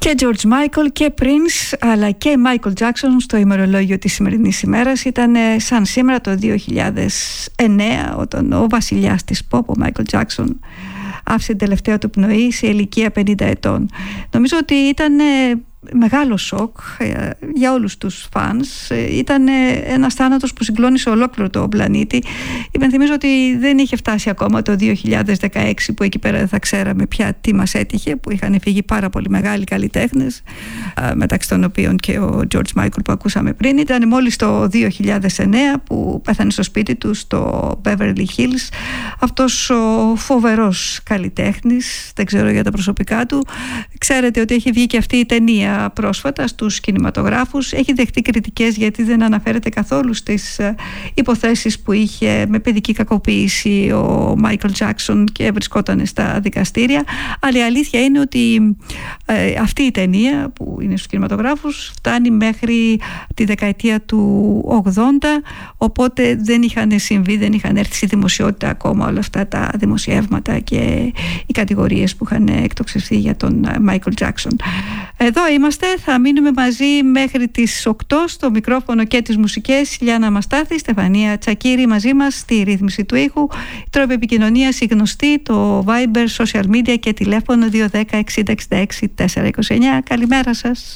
Και George Michael και Prince, αλλά και Michael Jackson στο ημερολόγιο της σημερινής ημέρας. Ήταν σαν σήμερα το 2009, όταν ο βασιλιάς της pop, ο Michael Jackson, άφησε την τελευταία του πνοή σε ηλικία 50 ετών. Νομίζω ότι ήταν μεγάλο σοκ για όλους τους φανς. Ήταν ένας θάνατος που συγκλώνησε ολόκληρο το πλανήτη. Υπενθυμίζω ότι δεν είχε φτάσει ακόμα το 2016 που εκεί πέρα δεν θα ξέραμε πια τι μας έτυχε, που είχαν φύγει πάρα πολύ μεγάλοι καλλιτέχνες, μεταξύ των οποίων και ο George Michael που ακούσαμε πριν. Ήταν μόλις το 2009 που πέθανε στο σπίτι του στο Beverly Hills αυτός ο φοβερός καλλιτέχνης. Δεν ξέρω για τα προσωπικά του. Ξέρετε ότι έχει βγει και αυτή η ταινία πρόσφατα στους κινηματογράφους. Έχει δεχτεί κριτικές γιατί δεν αναφέρεται καθόλου στις υποθέσεις που είχε με παιδική κακοποίηση ο Michael Jackson και βρισκόταν στα δικαστήρια. Αλλά η αλήθεια είναι ότι αυτή η ταινία που είναι στους κινηματογράφους φτάνει μέχρι τη δεκαετία του 80, οπότε δεν είχαν συμβεί, δεν είχαν έρθει στη δημοσιότητα ακόμα όλα αυτά τα δημοσιεύματα και οι κατηγορίες που είχαν εκτοξευθεί για τον Michael Jackson. Εδώ είμαστε, θα μείνουμε μαζί μέχρι τις 8 στο μικρόφωνο και τις μουσικές. Λιάννα Μαστάθη, Στεφανία Τσακίρη μαζί μας στη ρύθμιση του ήχου. Τρόποι επικοινωνίας οι γνωστοί, το Viber, social media και τηλέφωνο 210 60 66 429. Καλημέρα σας.